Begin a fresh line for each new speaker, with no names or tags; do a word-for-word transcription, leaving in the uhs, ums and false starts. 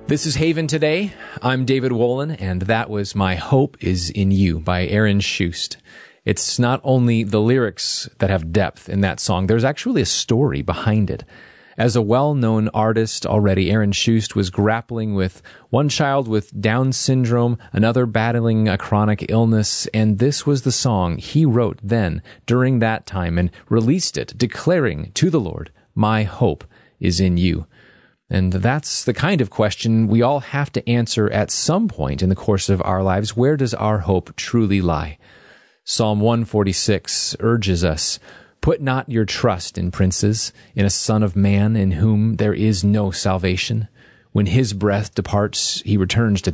This is Haven Today. I'm David Wolin, and that was My Hope Is in You by Aaron Shust. It's not only the lyrics that have depth in that song, there's actually a story behind it. As a well-known artist already, Aaron Shust was grappling with one child with Down syndrome, another battling a chronic illness, and this was the song he wrote then, during that time, and released it, declaring to the Lord, "My hope is in you." And that's the kind of question we all have to answer at some point in the course of our lives. Where does our hope truly lie? Psalm one forty-six urges us, "Put not your trust in princes, in a son of man in whom there is no salvation. When his breath departs, he returns to